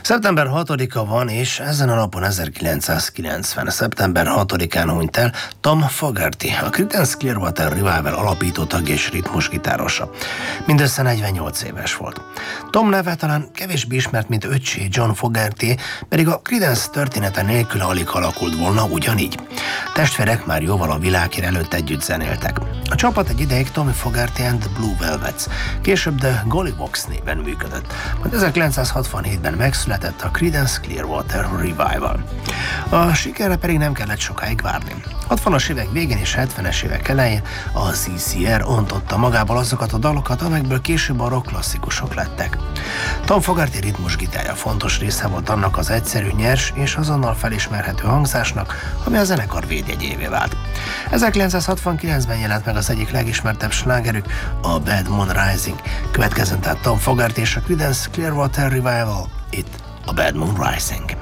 Szeptember 6-a van, és ezen a napon 1990. szeptember 6-án hunyt el Tom Fogerty, a Creedence Clearwater Revival alapító tagja és ritmusgitárosa. Mindössze 48 éves volt. Tom neve talán kevésbé ismert, mint öccsé John Fogerty, pedig a Creedence története nélkül alig alakult volna ugyanígy. Testvérek már jóval a világhír előtt együtt zenéltek. A csapat egy ideig Tommy Fogerty and the Blue Velvets, később The Golliwogs néven működött, majd 1967-ben megszületett a Creedence Clearwater Revival. A sikerre pedig nem kellett sokáig várni. 60-as évek végén és 70-es évek elején a CCR ontotta magából azokat a dalokat, amelyekből később a rock klasszikusok lettek. Tom Fogerty ritmusgitárja fontos része volt annak az egyszerű, nyers és azonnal felismerhető hangzásnak, ami a zenekar védjegyévé vált. 1969-ben jelent meg az egyik legismertebb slágerük, a Bad Moon Rising. Következzen tehát Tom Fogerty és a Creedence Clearwater Revival, itt a Bad Moon Rising.